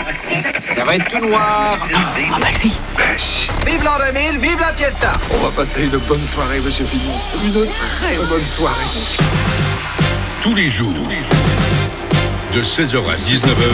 Ça va être tout noir. Ah bah lui. Vive l'an 2000, vive la fiesta. On va passer une bonne soirée, monsieur Pignon. Une très bonne soirée. Tous les jours, de 16h à 19h,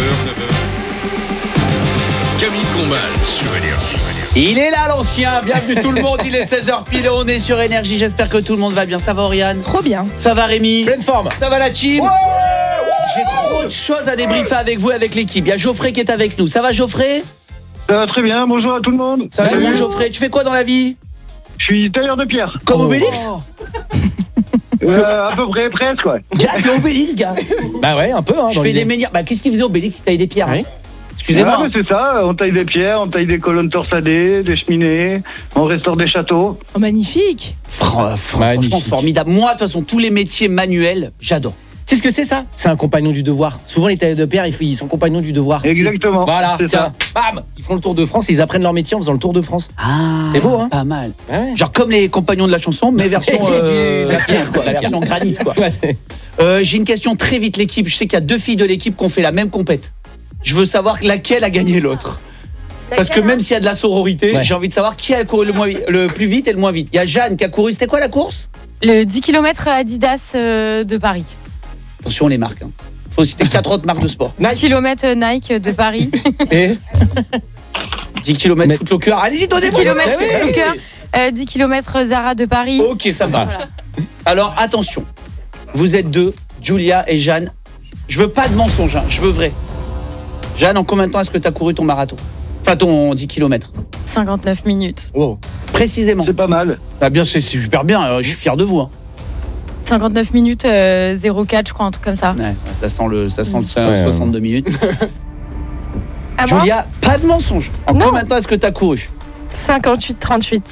Camille Combal sur Énergie. Il est là l'ancien, bienvenue tout le monde, il est 16h pile et on est sur Énergie, j'espère que tout le monde va bien. Ça va Oriane? Trop bien. Ça va Rémi? Pleine forme. Ça va la team? J'ai trop de choses à débriefer avec vous, avec l'équipe. Il y a Geoffrey qui est avec nous. Ça va Geoffrey? Ça va très bien, bonjour à tout le monde. Salut mon Geoffrey, tu fais quoi dans la vie? Je suis tailleur de pierre. Comme Obélix? À peu près, presque, ouais. Gars, t'es Obélix, gars. Bah ouais, un peu. Hein, Je fais des menhirs. Bah qu'est-ce qu'il faisait Obélix? Il taillait des pierres. Oui. Excusez-moi. Ah, mais c'est ça, on taille des pierres, on taille des colonnes torsadées, des cheminées, on restaure des châteaux. Oh, magnifique. Franchement Magnifique. formidable. Moi, de toute façon, tous les métiers manuels, j'adore. Tu sais ce que c'est ça? C'est un compagnon du devoir. Souvent les tailleurs de pierre, ils sont compagnons du devoir. Exactement. Voilà, c'est tiens, bam, ils font le tour de France et ils apprennent leur métier en faisant le tour de France. Ah, C'est beau, hein? Pas mal. Ouais. Genre comme les compagnons de la chanson, mais version La pierre, quoi. la version granit, quoi. Ouais. J'ai une question très vite, l'équipe. Je sais qu'il y a 2 filles de l'équipe qui ont fait la même compète. Je veux savoir laquelle a gagné l'autre. Parce que même s'il y a de la sororité, Ouais. j'ai envie de savoir qui a couru le plus vite et le moins vite. Il y a Jeanne qui a couru. C'était quoi la course? Le 10 km Adidas de Paris. Attention les marques. Hein. Faut citer 4 autres marques de sport. 10 km Nike de Paris. Et 10 km Footlocker. Allez-y, 10 donnez-moi. km Eh oui. Footlocker. 10 km Zara de Paris. Ok, ça va. Alors attention, vous êtes 2, Julia et Jeanne. Je veux pas de mensonge, hein, je veux vrai. Jeanne, en combien de temps est-ce que tu as couru ton marathon? Enfin, ton 10 km. 59 minutes. Wow. Précisément. pas mal. Ah bien, c'est super bien, je suis fier de vous. Hein. 59 minutes 04, je crois, un truc comme ça. Ouais, ça sent le Ouais, 62 minutes. À moi Julia, pas de mensonge. En Non. combien de temps est-ce que tu as couru? 58-38.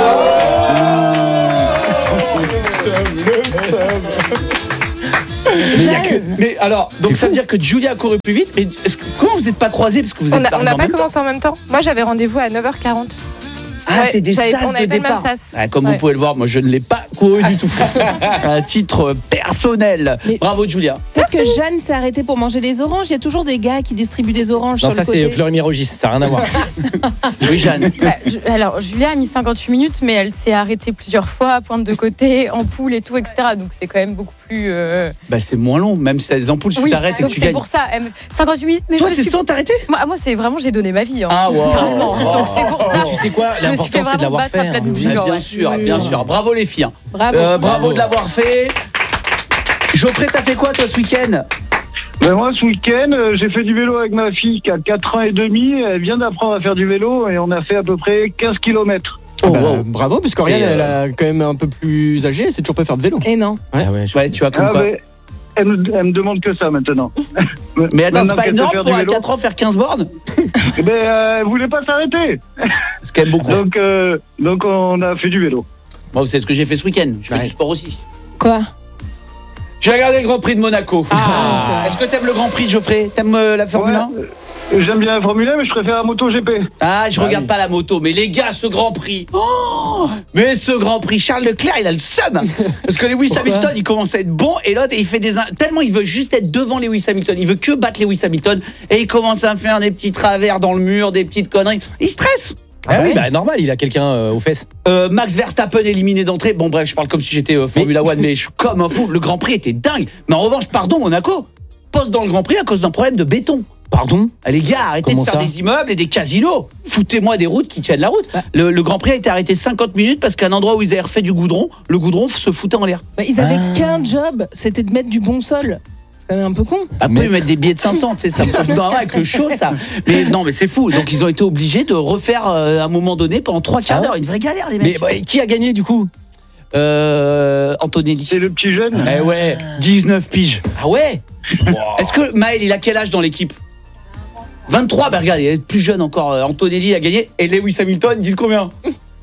Mais alors, donc C'est ça veut fou. dire que Julia a couru plus vite, mais comment vous n'êtes pas croisés parce que vous êtes On n'a arrivés en pas même temps? commencé en même temps. Moi, j'avais rendez-vous à 9h40. Ah, Ouais, c'est des j'avais- sas on de avait pas le même départ. sas. Ah, comme Ouais. vous pouvez le voir, moi je ne l'ai pas couru du tout. À titre personnel. Mais- Bravo Julia. Peut-être que Jeanne s'est arrêtée pour manger les oranges. Il y a toujours des gars qui distribuent des oranges Non, sur ça le côté. c'est Fleury Mérogis, ça n'a rien à voir. Oui Jeanne. Alors, Julia a mis 58 minutes, mais elle s'est arrêtée plusieurs fois, pointe de côté, ampoule et tout, etc. Donc, c'est quand même beaucoup plus... Bah c'est moins long, même si t'as des ampoules, si tu t'arrêtes et que donc tu c'est gagnes. pour ça. 58 minutes, mais Toi je me c'est suis... sans t'arrêter? Moi, c'est vraiment, j'ai donné ma vie. Hein. Ah wow. Littéralement. Donc, c'est pour ça. Mais tu sais quoi, Je me suis fait l'important c'est de l'avoir vraiment fait. battre à plat de hein. bouche. Ah, bien ouais. sûr, Oui, bien oui. sûr. Bravo les filles. Bravo. Bravo de l'avoir fait. Geoffrey, t'as fait quoi toi ce week-end? Ben moi, ce week-end, j'ai fait du vélo avec ma fille qui a 4 ans et demi. Elle vient d'apprendre à faire du vélo et on a fait à peu près 15 km. Oh, Bah, wow. bravo, parce qu'Oriane, C'est, elle a quand même un peu plus âgée, elle sait toujours pas faire de vélo. Et non. Ah ouais, Ouais, tu as comme Ah, quoi? mais elle me demande que ça maintenant. Mais attends, c'est Maintenant pas qu'elle sait énorme faire pour du à vélo. 4 ans faire 15 bornes? Eh ben, elle voulait pas s'arrêter. C'est quand même beaucoup. Donc on a fait du vélo. Moi, vous savez ce que j'ai fait ce week-end? Je fais Ouais. du sport aussi. Quoi? J'ai regardé le Grand Prix de Monaco. Ah. Est-ce que t'aimes le Grand Prix, Geoffrey? T'aimes la Formule 1? J'aime bien la Formule 1, mais je préfère la moto GP. Ah, je regarde oui. pas la moto, mais les gars, ce Grand Prix. Oh, mais ce Grand Prix, Charles Leclerc, il a le seum. Parce que Lewis Hamilton, il commence à être bon, et l'autre, il fait tellement il veut juste être devant Lewis Hamilton. Il veut que battre Lewis Hamilton, et il commence à faire des petits travers dans le mur, des petites conneries. Il stresse. Ah oui, bah normal, il a quelqu'un aux fesses. Max Verstappen éliminé d'entrée. Bon bref, je parle comme si j'étais Formula One, mais je suis comme un fou. Le Grand Prix était dingue. Mais en revanche, pardon Monaco, pose dans le Grand Prix à cause d'un problème de béton. Pardon? Ah, les gars, arrêtez Comment de faire ça des immeubles et des casinos. Foutez-moi des routes qui tiennent la route. Le Grand Prix a été arrêté 50 minutes parce qu'à un endroit où ils avaient refait du goudron, le goudron se foutait en l'air. Bah, ils avaient qu'un job, c'était de mettre du bon sol. C'est quand même un peu con. Après, ils mettent des billets de 500, tu sais, ça me tombe dans la main avec le chaud, ça. Mais non, mais c'est fou. Donc, ils ont été obligés de refaire à un moment donné pendant 3 quarts d'heure. Une vraie galère, les Mais mecs. bah, qui a gagné du coup? Antonelli. C'est le petit jeune. Eh ouais, 19 piges. Ah ouais? Est-ce que Maël, il a quel âge dans l'équipe? 23, bah regarde, il est plus jeune encore. Antonelli a gagné. Et Lewis Hamilton, ils disent combien?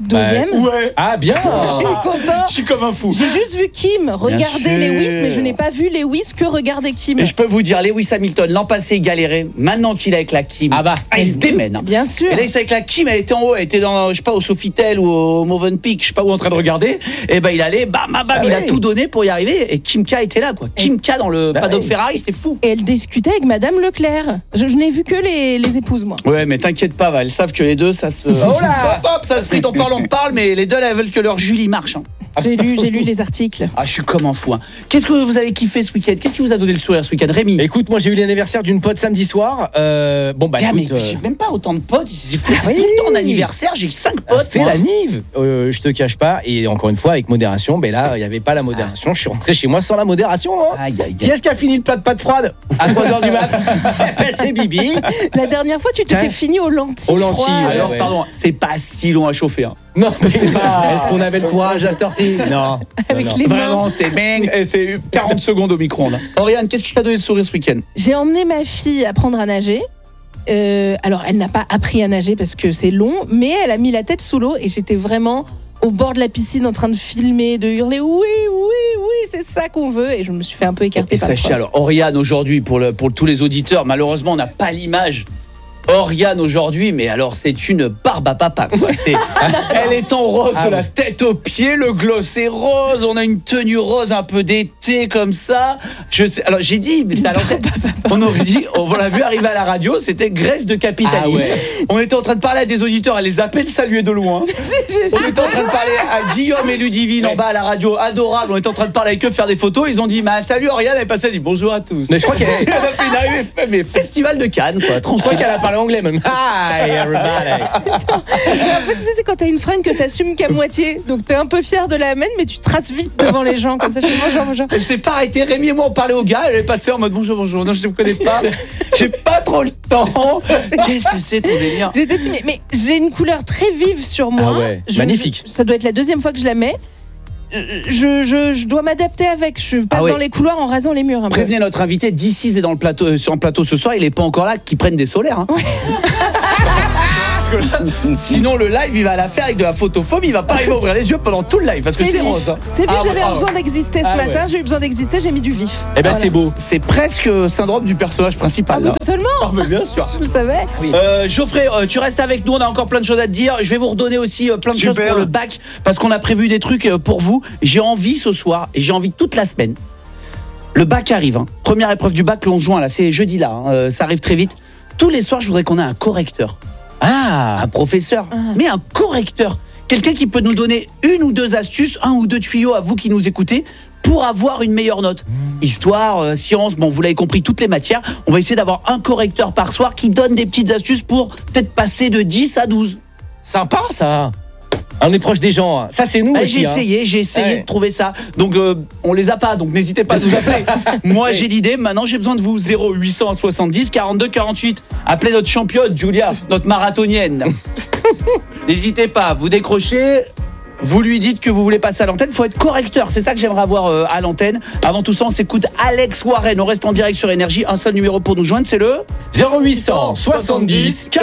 Deuxième. Ouais. Ah, bien. Il est content. Je suis comme un fou. J'ai juste vu Kim regarder sûr. Lewis, mais je n'ai pas vu Lewis que regarder Kim. Et je peux vous dire, Lewis Hamilton, l'an passé, il galérait. Maintenant qu'il est avec la Kim, il se démène. Bien sûr. Et là, il est avec la Kim, elle était en haut, elle était dans, je sais pas, au Sofitel ou au Movenpick, je sais pas où, en train de regarder. Et ben, il allait, bam, il a tout donné pour y arriver. Et Kim K était là, quoi. Kim K dans le paddock Ferrari, c'était fou. Et elle discutait avec Madame Leclerc. Je n'ai vu que les épouses, moi. Ouais, mais t'inquiète pas, elles savent que les deux, ça se. Oh là hop, ça se frite, on parle, mais les deux, elles veulent que leur Julie marche. Hein. J'ai lu les articles. Ah, je suis comme un fou. Hein. Qu'est-ce que vous avez kiffé ce week-end? Qu'est-ce qui vous a donné le sourire ce week-end, Rémi? Écoute, moi j'ai eu l'anniversaire d'une pote samedi soir. Mais j'ai même pas autant de potes. J'ai fait tout ton anniversaire, j'ai 5 potes. Fais la nive. Je te cache pas. Et encore une fois, avec modération, là, il n'y avait pas la modération. Je suis rentré chez moi sans la modération. Hein. Qui est-ce qui a fini le plat de pâtes froides à 3h du mat? C'est Bibi. La dernière fois, tu t'étais fini aux lentilles. Aux lentilles. Alors, pardon, c'est pas si long à chauffer. Hein. Non, mais c'est pas. Est-ce qu'on avait le courage à cette heure-ci? Non. Avec les mains. Vraiment, c'est bang, et c'est 40 secondes au micro-ondes. Oriane, qu'est-ce qui t'a donné le sourire ce week-end? J'ai emmené ma fille apprendre à nager. Alors, elle n'a pas appris à nager parce que c'est long, mais elle a mis la tête sous l'eau et j'étais vraiment au bord de la piscine en train de filmer, de hurler oui, c'est ça qu'on veut. Et je me suis fait un peu écarter par le prof. Alors, Oriane, aujourd'hui, pour tous les auditeurs, malheureusement, on n'a pas l'image. Oriane aujourd'hui, mais alors c'est une barbe à papa, quoi. Elle est en rose de la tête aux pieds, le gloss est rose, on a une tenue rose un peu d'été comme ça. Alors j'ai dit, mais c'est à l'ancienne. On aurait dit, on l'a vu arriver à la radio, c'était Grèce de Capitanie. On était en train de parler à des auditeurs, elle les appelle saluer de loin. On était en train de parler à Guillaume et Ludivine en bas à la radio, adorable. On était en train de parler avec eux, faire des photos. Ils ont dit, salut Oriane, elle est passée, elle dit bonjour à tous. Mais je crois qu'elle a fait une arrivée, mais festival de Cannes, quoi. Je crois qu'elle a parlé anglais même. Hi everybody. En fait, c'est quand t'as une fringue que t'assumes qu'à moitié. Donc t'es un peu fier de la mettre, mais tu traces vite devant les gens comme ça. Je fais bonjour. Elle s'est pas arrêtée. Rémi et moi on parlait au gars. Elle est passée en mode bonjour. Non, je ne vous connais pas. J'ai pas trop le temps. Qu'est-ce que c'est ton délire? J'étais timide, mais j'ai une couleur très vive sur moi. Ah ouais, magnifique. Ça doit être la deuxième fois que je la mets. Je dois m'adapter avec. Je passe dans les couloirs en rasant les murs. Prévenez notre invité, d'ici est dans le plateau, sur un plateau ce soir, il est pas encore là, qu'ils prennent des solaires. Hein. Là, sinon le live il va la faire avec de la photophobie, il va pas arriver à ouvrir les yeux pendant tout le live parce que c'est rose. Hein. C'est vif, j'avais besoin d'exister ce matin, j'ai eu besoin d'exister, j'ai mis du vif. Eh ben c'est beau. C'est presque syndrome du personnage principal. Totalement. Mais bien sûr. Je le savais. Geoffrey, tu restes avec nous, on a encore plein de choses à te dire. Je vais vous redonner aussi plein de choses pour le bac parce qu'on a prévu des trucs pour vous. J'ai envie ce soir et j'ai envie toute la semaine. Le bac arrive. Hein. Première épreuve du bac le 11 juin, là, c'est jeudi là. Hein. Ça arrive très vite. Tous les soirs, je voudrais qu'on ait un correcteur. Un professeur, mais un correcteur. Quelqu'un qui peut nous donner une ou deux astuces, un ou deux tuyaux à vous qui nous écoutez pour avoir une meilleure note. Histoire, sciences, vous l'avez compris, toutes les matières. On va essayer d'avoir un correcteur par soir qui donne des petites astuces pour peut-être passer de 10 à 12. Sympa ça. On est proche des gens, hein. Ça c'est nous aussi. J'ai essayé de trouver ça. Donc on les a pas, donc n'hésitez pas à nous appeler. Moi j'ai l'idée, maintenant j'ai besoin de vous. 0870 42 48. Appelez notre championne Julia, notre marathonienne. N'hésitez pas, vous décrochez. Vous lui dites que vous voulez passer à l'antenne, il faut être correcteur, c'est ça que j'aimerais avoir à l'antenne. Avant tout ça, on s'écoute Alex Warren, on reste en direct sur Énergie, un seul numéro pour nous joindre, c'est le 0870